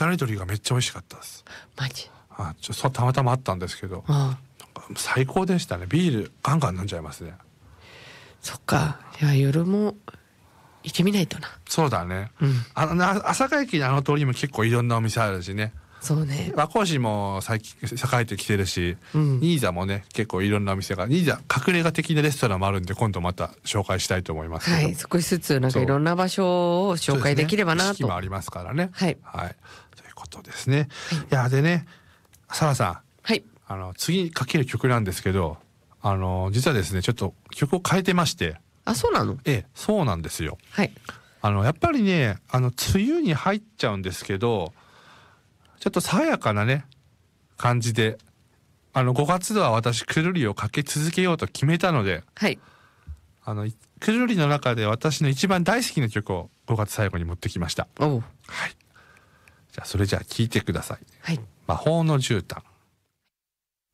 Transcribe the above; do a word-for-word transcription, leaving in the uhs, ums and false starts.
渡り鳥がめっちゃ美味しかったです。 マジ。 あ、ちょそうたまたまあったんですけど、 あ最高でしたね。ビールガンガン飲んじゃいますね。 そっか。いや夜も行ってみないとな。 そうだね、 うん、 あの朝霞駅のあの通りも結構いろんなお店あるしね。 そうね。 和光市も最近栄えてきてるし、うん、新座もね結構いろんなお店が、新座隠れ家的なレストランもあるんで今度また紹介したいと思いますけど、 はい、少しずつなんかいろんな場所を紹介できればなと。 四季もありますからね。 はい、 はい、ということですね。はい、いやでね、サラさん、 はい、 あの次かける曲なんですけど、あの実はですねちょっと曲を変えてまして。 あ、そうなの？ ええ、そうなんですよ。 はい。 あのやっぱりね、あの梅雨に入っちゃうんですけど、ちょっと爽やかなね感じで、あのごがつは私くるりをかけ続けようと決めたので、 はい、 あのくるりの中で私の一番大好きな曲をごがつ最後に持ってきました。 おう、 はい。じゃあそれじゃあ聴いてください。 はい。 魔法の絨毯。